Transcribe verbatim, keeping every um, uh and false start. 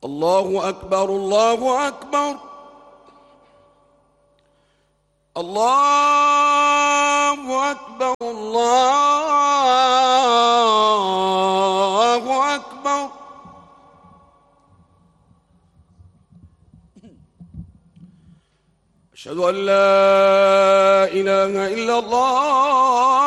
الله أكبر الله أكبر الله أكبر الله أكبر. أشهد أن لا إله إلا الله